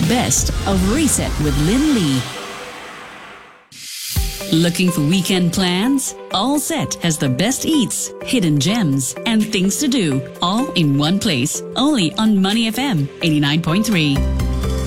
best of Reset with Lynn Lee. Looking for weekend plans? All Set has the best eats, hidden gems, and things to do, all in one place. Only on Money FM 89.3.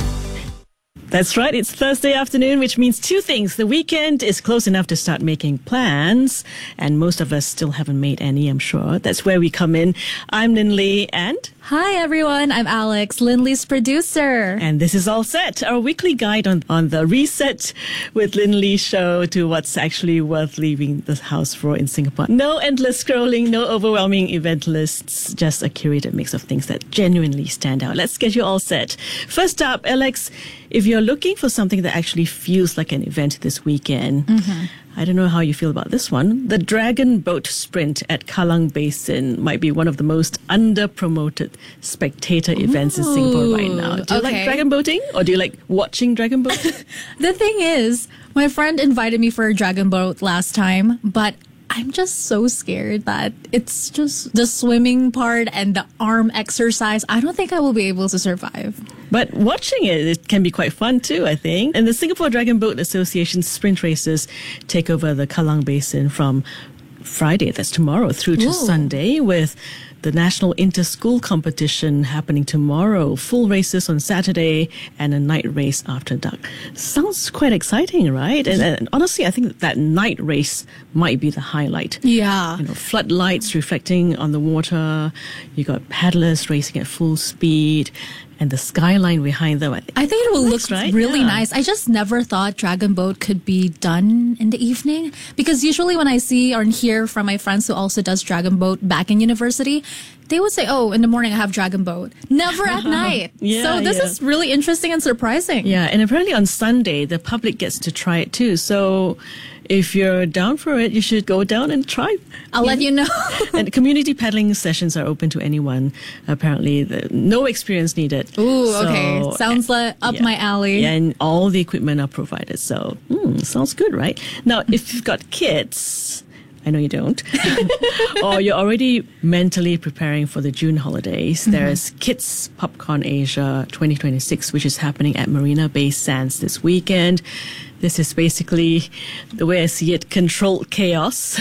That's right. It's Thursday afternoon, which means two things. The weekend is close enough to start making plans, and most of us still haven't made any, I'm sure. That's where we come in. I'm Lynn Lee, and... Hi, everyone. I'm Alex, Lynn Lee's producer. And this is All Set, our weekly guide on the Reset with Lynn Lee show to what's actually worth leaving the house for in Singapore. No endless scrolling, no overwhelming event lists, just a curated mix of things that genuinely stand out. Let's get you all set. First up, Alex, if you're looking for something that actually feels like an event this weekend, I don't know how you feel about this one. The Dragon Boat Sprint at Kallang Basin might be one of the most under-promoted spectator events in Singapore right now. Do you like dragon boating, or do you like watching dragon boat? The thing is, my friend invited me for a dragon boat last time, but I'm just so scared that it's just the swimming part and the arm exercise. I don't think I will be able to survive. But watching it can be quite fun too, I think. And the Singapore Dragon Boat Association sprint races take over the Kallang Basin from Friday, that's tomorrow, through to Sunday, with the National Inter-School Competition happening tomorrow, full races on Saturday, and a night race after dark. Sounds quite exciting, right? And honestly, I think that night race might be the highlight. Yeah. You know, floodlights reflecting on the water. You got paddlers racing at full speed, and the skyline behind them. I think it will look really nice. I just never thought Dragon Boat could be done in the evening, because usually when I see or hear from my friends who also does Dragon Boat back in university, they would say, oh, in the morning I have Dragon Boat. Never at night. So this is really interesting and surprising. Yeah, and apparently on Sunday, the public gets to try it too. So if you're down for it, you should go down and try. I'll let you know. And community paddling sessions are open to anyone. Apparently, no experience needed. Ooh, okay. Sounds like up my alley. Yeah, and all the equipment are provided. So, sounds good, right? Now, if you've got kids... I know you don't. Or you're already mentally preparing for the June holidays. There's Kids Popcorn Asia 2026, which is happening at Marina Bay Sands this weekend. This is basically, the way I see it, controlled chaos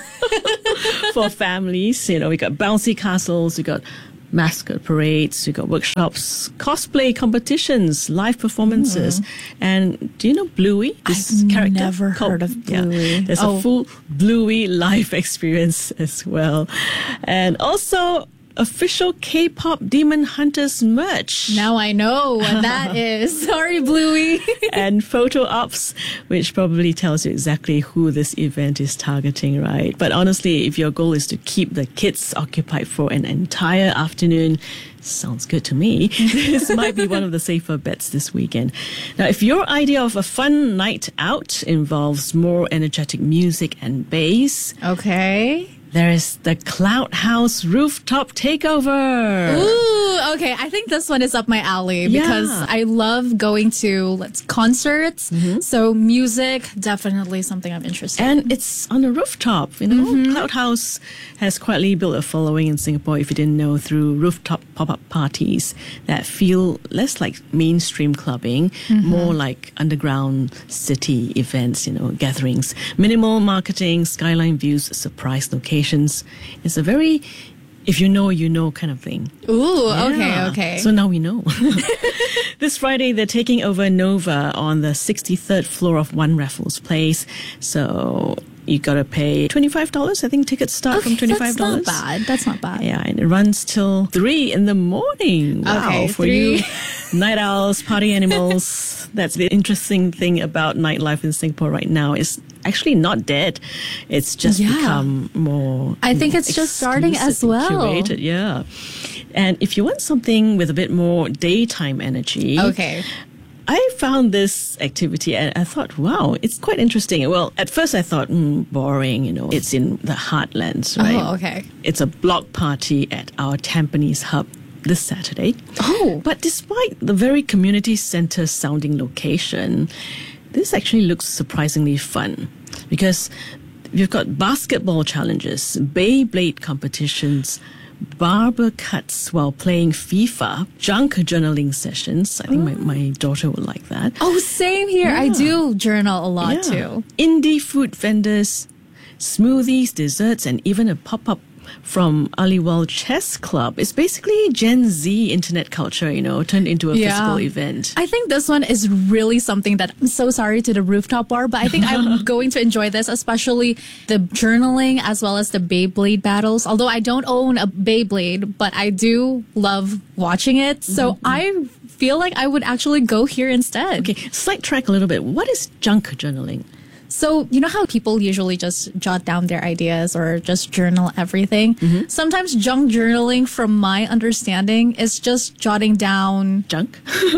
for families. You know, we got bouncy castles, we got mascot parades, we got workshops, cosplay competitions, live performances. And do you know Bluey? I've never heard of Bluey. There's a full Bluey live experience as well. And also official K-pop Demon Hunters merch. Now I know what that is. Sorry, Bluey. And photo ops, which probably tells you exactly who this event is targeting, right? But honestly, if your goal is to keep the kids occupied for an entire afternoon, sounds good to me. This might be one of the safer bets this weekend. Now, if your idea of a fun night out involves more energetic music and bass, there is the Cloud House Rooftop Takeover. Ooh, okay. I think this one is up my alley because I love going to concerts. So music, definitely something I'm interested in. And it's on a rooftop. You know, Cloud House has quietly built a following in Singapore, if you didn't know, through rooftop pop-up parties that feel less like mainstream clubbing, more like underground city events, gatherings. Minimal marketing, skyline views, surprise locations. It's a very, if you know kind of thing. Ooh, okay. So now we know. This Friday, they're taking over Nova on the 63rd floor of One Raffles Place. So you got to pay $25. I think tickets start from $25. That's not bad. Yeah, and it runs till 3 in the morning. Wow, okay, for you night owls, party animals. That's the interesting thing about nightlife in Singapore right now. It's actually not dead. It's just become more, I think it's just starting as well. Curated, yeah. And if you want something with a bit more daytime energy, I found this activity and I thought, wow, it's quite interesting. Well, at first I thought, boring, it's in the heartlands, right? Oh, okay. It's a block party at our Tampines hub this Saturday. Oh. But despite the very community center sounding location, this actually looks surprisingly fun because you've got basketball challenges, Beyblade competitions, barber cuts while playing FIFA, junk journaling sessions. I think my daughter would like that. Oh, same here. I do journal a lot too. Indie food vendors, smoothies, desserts, and even a pop-up from Aliwal Chess Club. It's basically Gen Z internet culture, turned into a physical event. I think this one is really something that I'm so sorry to the rooftop bar, but I think I'm going to enjoy this, especially the journaling as well as the Beyblade battles. Although I don't own a Beyblade, but I do love watching it. So I feel like I would actually go here instead. Okay, slight track a little bit. What is junk journaling? So, you know how people usually just jot down their ideas or just journal everything? Sometimes junk journaling, from my understanding, is just jotting down Junk?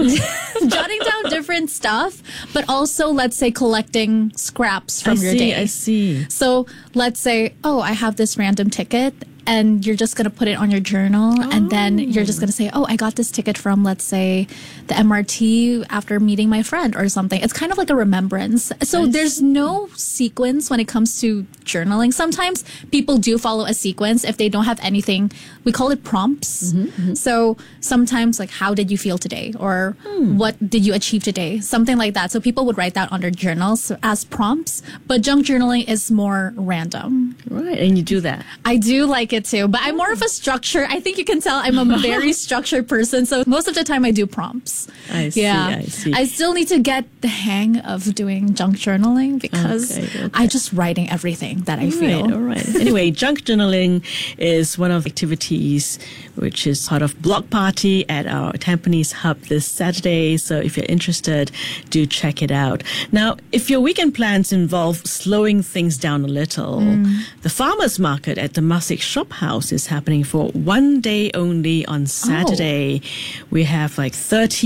jotting down different stuff, but also, let's say, collecting scraps from your day. I see. So let's say, I have this random ticket. And you're just going to put it on your journal. And then you're just going to say, I got this ticket from, let's say, the MRT after meeting my friend or something. It's kind of like a remembrance. So there's no sequence when it comes to journaling. Sometimes people do follow a sequence if they don't have anything. We call it prompts. So sometimes, like, how did you feel today? Or what did you achieve today? Something like that. So people would write that on their journals as prompts. But junk journaling is more random. Right, and you do that. I do like it too, but I'm more of a structure. I think you can tell I'm a very structured person. So most of the time I do prompts. I see. I still need to get the hang of doing junk journaling because I'm just writing everything that I feel. All right. Anyway, junk journaling is one of the activities which is part of Block Party at our Tampines Hub this Saturday. So if you're interested, do check it out. Now, if your weekend plans involve slowing things down a little, the farmers market at the Temasek Shop House is happening for one day only on Saturday. We have like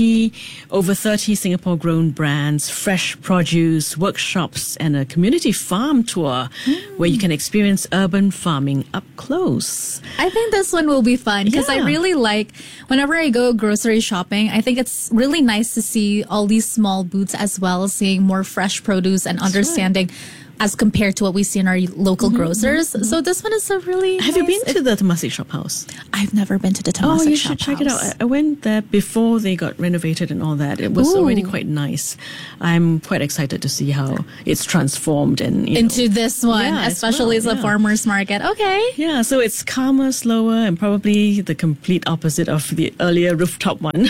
over 30 Singapore-grown brands, fresh produce, workshops, and a community farm tour where you can experience urban farming up close. I think this one will be fun because I really like, whenever I go grocery shopping, I think it's really nice to see all these small booths as well, seeing more fresh produce and understanding as compared to what we see in our local grocers. So this one is a really Have you been to the Temasek Shop House? I've never been to the Temasek Shop House. Oh, you should check it out. I went there before they got renovated and all that. It was already quite nice. I'm quite excited to see how it's transformed and into this one, especially as a farmer's market. Okay. Yeah, so it's calmer, slower, and probably the complete opposite of the earlier rooftop one.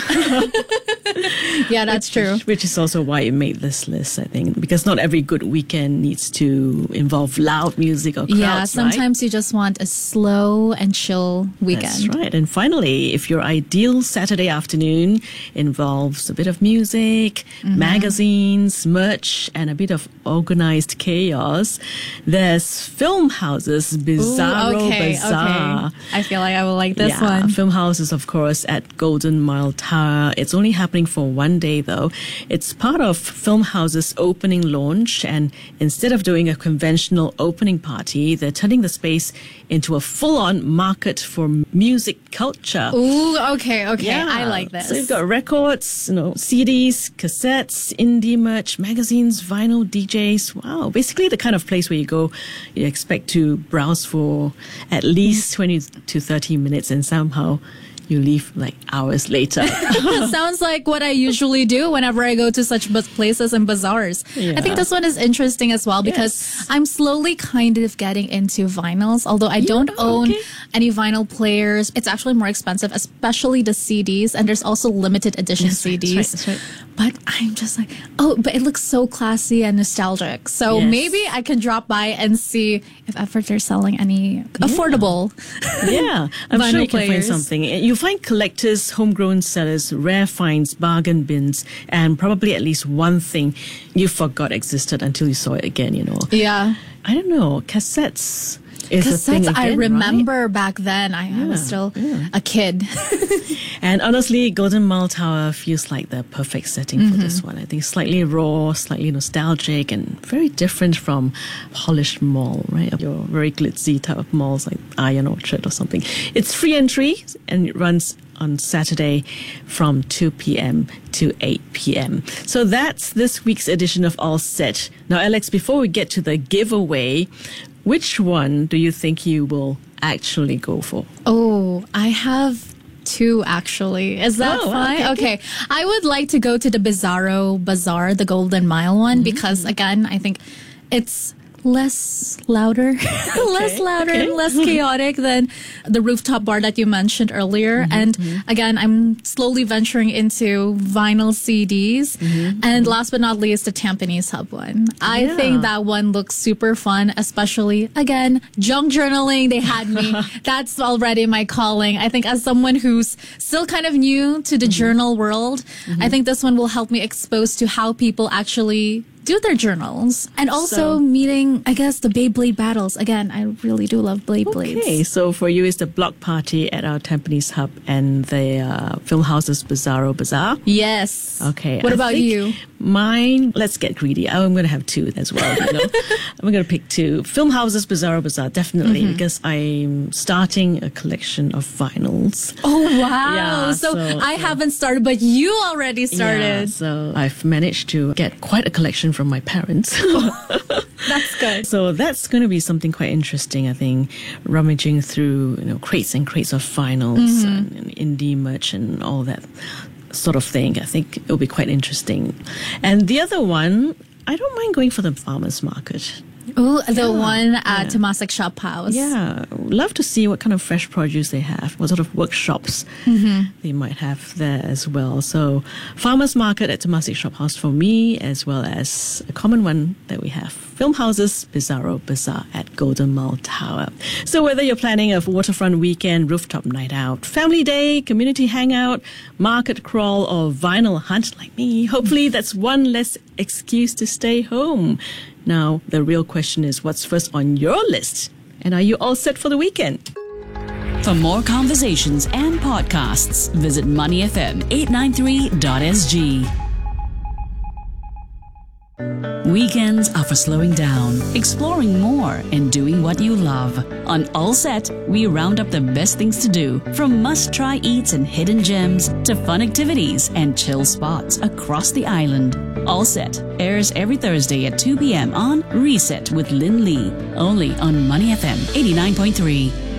Yeah, that's true. Which is also why it made this list, I think, because not every good weekend needs to involve loud music or crowds. Yeah, sometimes you just want a slow and chill weekend. That's right. And finally, if your ideal Saturday afternoon involves a bit of music, magazines, merch, and a bit of organized chaos, there's Film House's Bizarro Bazaar. Okay. I feel like I will like this one. Film House is, of course, at Golden Mile Tower. It's only happening for one day, though. It's part of Film House's opening launch, and instead of doing a conventional opening party, they're turning the space into a full-on market for music culture. Ooh, okay. Yeah. I like this. So you've got records, CDs, cassettes, indie merch, magazines, vinyl, DJs. Wow. Basically the kind of place where you expect to browse for at least 20 to 30 minutes and somehow you leave like hours later. Sounds like what I usually do whenever I go to such places and bazaars. Yeah. I think this one is interesting as well because I'm slowly kind of getting into vinyls, although I don't own any vinyl players. It's actually more expensive, especially the CDs, and there's also limited edition CDs. That's right. But I'm just like, but it looks so classy and nostalgic. So maybe I can drop by and see if ever they're selling any affordable I'm sure you can players. find something. You find collectors, homegrown sellers, rare finds, bargain bins, and probably at least one thing you forgot existed until you saw it again, Yeah. I don't know, cassettes is a thing again, I remember back then. I was still a kid. And honestly, Golden Mile Tower feels like the perfect setting for this one. I think slightly raw, slightly nostalgic, and very different from polished mall, right? Your very glitzy type of malls like Iron Orchard or something. It's free entry and it runs on Saturday from 2 p.m. to 8 p.m. So that's this week's edition of All Set. Now, Alex, before we get to the giveaway, which one do you think you will actually go for? Oh, I have two actually. Is that fine? Okay. I would like to go to the Bizarro Bazaar, the Golden Mile one, because again, I think it's less louder, and less chaotic than the rooftop bar that you mentioned earlier. And again, I'm slowly venturing into vinyl CDs. And last but not least, the Tampines Hub one. I think that one looks super fun, especially, again, junk journaling. They had me. That's already my calling. I think as someone who's still kind of new to the journal world, I think this one will help me expose to how people actually do their journals, and also meeting, I guess, the Beyblade battles. Again, I really do love Beyblades. Okay, so for you, it's the block party at our Tampines Hub and the Film Houses Bizarro Bazaar. Yes. Okay. What about you? Mine, let's get greedy. I'm going to have two as well. You know? I'm going to pick two. Film Houses Bizarro Bazaar, definitely, because I'm starting a collection of vinyls. Oh, wow. Yeah, so I haven't started, but you already started. Yeah, so I've managed to get quite a collection from my parents. That's good. So that's going to be something quite interesting, I think, rummaging through, crates and crates of vinyls and indie merch and all that sort of thing. I think it'll be quite interesting. And the other one, I don't mind going for the farmers market. Oh, the one at Temasek Shop House. Yeah, love to see what kind of fresh produce they have, what sort of workshops they might have there as well. So, farmers market at Temasek Shop House for me, as well as a common one that we have, Film Houses Bizarro Bazaar at Golden Mile Tower. So, whether you're planning a waterfront weekend, rooftop night out, family day, community hangout, market crawl, or vinyl hunt like me, hopefully that's one less excuse to stay home. Now, the real question is, what's first on your list? And are you all set for the weekend? For more conversations and podcasts, visit moneyfm893.sg. Weekends are for slowing down, exploring more, and doing what you love. On All Set, we round up the best things to do, from must-try eats and hidden gems to fun activities and chill spots across the island. All Set airs every Thursday at 2 p.m. on Reset with Lynn Lee, only on Money FM 89.3.